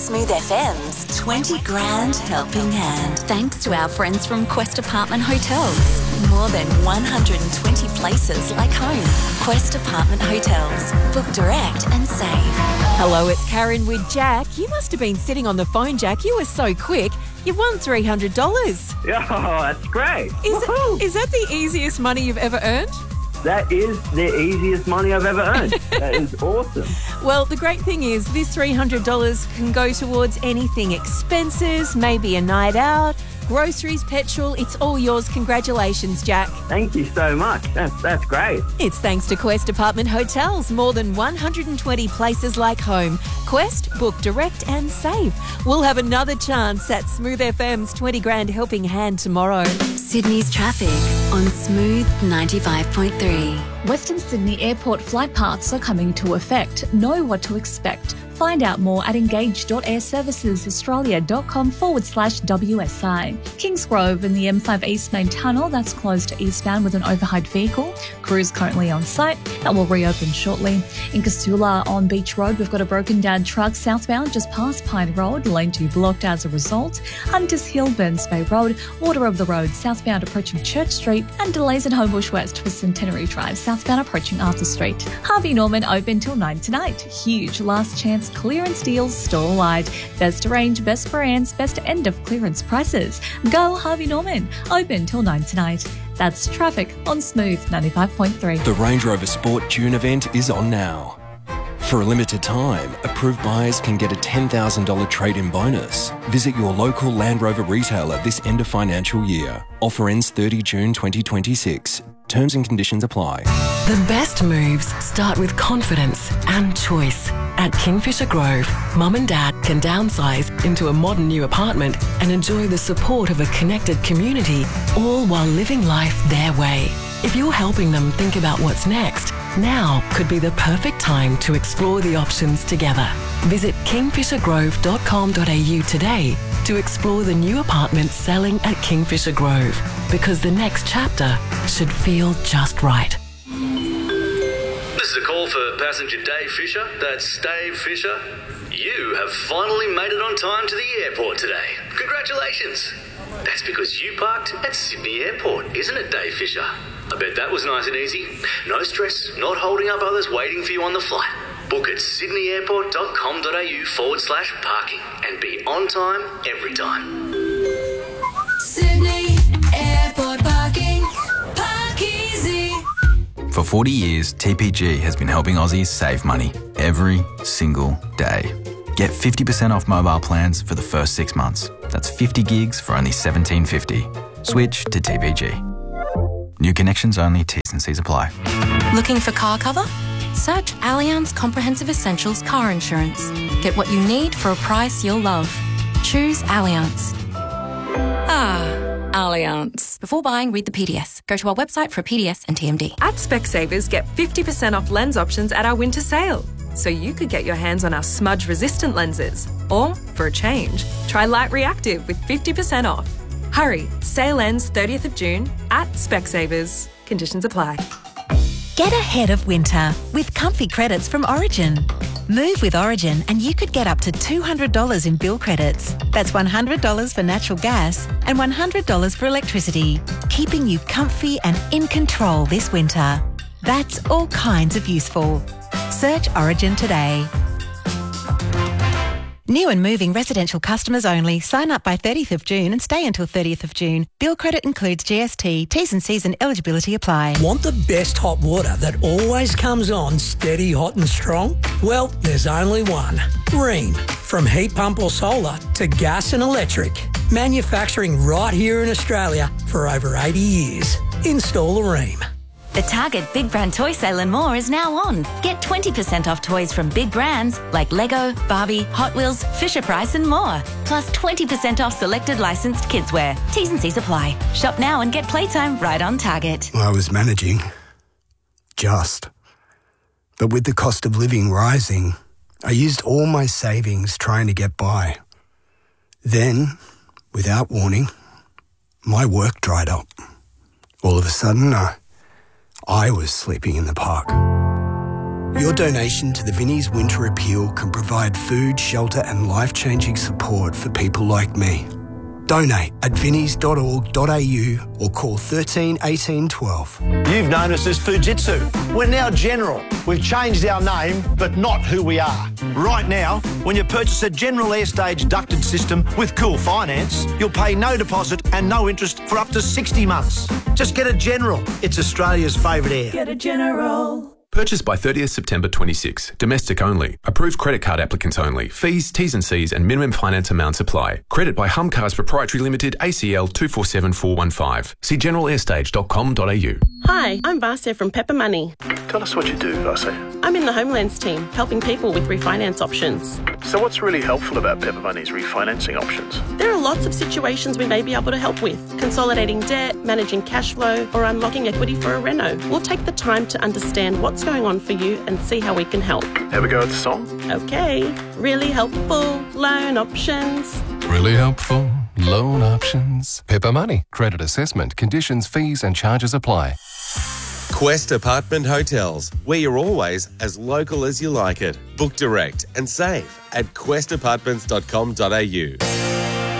Smooth FM's 20 Grand Helping Hand. Thanks to our friends from Quest Apartment Hotels. More than 120 places like home. Quest Apartment Hotels. Book direct and save. Hello, it's Karen with Jack. You must have been sitting on the phone, Jack. You were so quick. You've won $300. Oh, that's great. Is that the easiest money you've ever earned? That is the easiest money I've ever earned. That is awesome. Well, the great thing is this $300 can go towards anything. Expenses, maybe a night out, groceries, petrol. It's all yours. Congratulations, Jack. Thank you so much. That's great. It's thanks to Quest Apartment Hotels. More than 120 places like home. Quest, book direct and save. We'll have another chance at Smooth FM's 20 Grand Helping Hand tomorrow. Sydney's traffic on Smooth 95.3. Western Sydney Airport flight paths are coming to effect. Know what to expect. Find out more at engage.airservicesaustralia.com/WSI. Kingsgrove in the M5 East Main Tunnel, that's closed to eastbound with an overhead vehicle. Crews currently on site. That will reopen shortly. In Casula on Beach Road, we've got a broken down truck southbound just past Pine Road, lane 2 blocked as a result. Hunters Hill, Burns Bay Road, Order of the Road southbound approaching Church Street, and delays at Homebush West for Centenary Drive southbound approaching Arthur Street. Harvey Norman open till 9 tonight. Huge last chance clearance deals store-wide. Best range, best brands, best end of clearance prices. Go Harvey Norman. Open till 9 tonight. That's traffic on Smooth 95.3. The Range Rover Sport June event is on now. For a limited time, approved buyers can get a $10,000 trade-in bonus. Visit your local Land Rover retailer this end of financial year. Offer ends 30 June 2026. Terms and conditions apply. The best moves start with confidence and choice. At Kingfisher Grove, Mum and Dad can downsize into a modern new apartment and enjoy the support of a connected community, all while living life their way. If you're helping them think about what's next, now could be the perfect time to explore the options together. Visit kingfishergrove.com.au today to explore the new apartments selling at Kingfisher Grove, because the next chapter should feel just right. This is a call for passenger Dave Fisher. That's Dave Fisher. You have finally made it on time to the airport today. Congratulations. That's because you parked at Sydney Airport, isn't it, Dave Fisher? I bet that was nice and easy. No stress, not holding up others waiting for you on the flight. Book at sydneyairport.com.au/parking and be on time every time. Sydney Airport parking. Park easy. For 40 years, TPG has been helping Aussies save money every single day. Get 50% off mobile plans for the first 6 months. That's 50 gigs for only $17.50. Switch to TPG. New connections only, T's and C's apply. Looking for car cover? Search Allianz Comprehensive Essentials Car Insurance. Get what you need for a price you'll love. Choose Allianz. Allianz. Before buying, read the PDS. Go to our website for a PDS and TMD. At Specsavers, get 50% off lens options at our winter sale. So you could get your hands on our smudge-resistant lenses. Or, for a change, try Light Reactive with 50% off. Hurry, sale ends 30th of June at Specsavers. Conditions apply. Get ahead of winter with comfy credits from Origin. Move with Origin and you could get up to $200 in bill credits. That's $100 for natural gas and $100 for electricity, keeping you comfy and in control this winter. That's all kinds of useful. Search Origin today. New and moving residential customers only. Sign up by 30th of June and stay until 30th of June. Bill credit includes GST. T's and C's and eligibility apply. Want the best hot water that always comes on steady, hot and strong? Well, there's only one. Rheem. From heat pump or solar to gas and electric. Manufacturing right here in Australia for over 80 years. Install a Rheem. The Target Big Brand Toy Sale and more is now on. Get 20% off toys from big brands like Lego, Barbie, Hot Wheels, Fisher-Price and more. Plus 20% off selected licensed kidswear. T's and C's apply. Shop now and get playtime right on Target. I was managing. But with the cost of living rising, I used all my savings trying to get by. Then, without warning, my work dried up. All of a sudden, I was sleeping in the park. Your donation to the Vinnie's Winter Appeal can provide food, shelter and life-changing support for people like me. Donate at vinnies.org.au or call 13 18 12. You've known us as Fujitsu. We're now General. We've changed our name, but not who we are. Right now, when you purchase a General Airstage ducted system with Cool Finance, you'll pay no deposit and no interest for up to 60 months. Just get a General. It's Australia's favourite air. Get a General. Purchase by 30th September 26. Domestic only. Approved credit card applicants only. Fees, T's and C's and minimum finance amounts apply. Credit by Humcars Proprietary Limited, ACL 247415. See generalairstage.com.au. Hi, I'm Vasya from Pepper Money. Tell us what you do, Vasya. I'm in the Homelands team, helping people with refinance options. So what's really helpful about Pepper Money's refinancing options? There are lots of situations we may be able to help with. Consolidating debt, managing cash flow, or unlocking equity for a reno. We'll take the time to understand what's going on for you and see how we can help. Have a go at the song? Okay. Really helpful loan options. Really helpful loan options. Pepper Money. Credit assessment, conditions, fees and charges apply. Quest Apartment Hotels, where you're always as local as you like it. Book direct and save at questapartments.com.au.